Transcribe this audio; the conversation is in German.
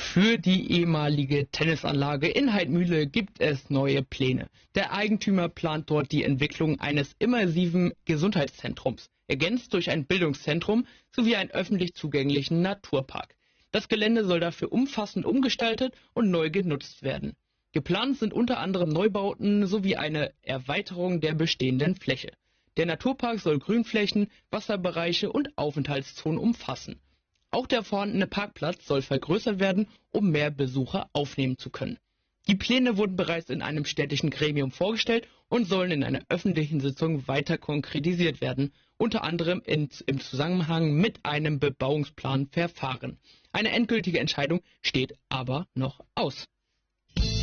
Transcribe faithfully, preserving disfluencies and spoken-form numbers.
Für die ehemalige Tennisanlage in Heidmühle gibt es neue Pläne. Der Eigentümer plant dort die Entwicklung eines immersiven Gesundheitszentrums, ergänzt durch ein Bildungszentrum sowie einen öffentlich zugänglichen Naturpark. Das Gelände soll dafür umfassend umgestaltet und neu genutzt werden. Geplant sind unter anderem Neubauten sowie eine Erweiterung der bestehenden Fläche. Der Naturpark soll Grünflächen, Wasserbereiche und Aufenthaltszonen umfassen. Auch der vorhandene Parkplatz soll vergrößert werden, um mehr Besucher aufnehmen zu können. Die Pläne wurden bereits in einem städtischen Gremium vorgestellt und sollen in einer öffentlichen Sitzung weiter konkretisiert werden, unter anderem in, im Zusammenhang mit einem Bebauungsplanverfahren. Eine endgültige Entscheidung steht aber noch aus.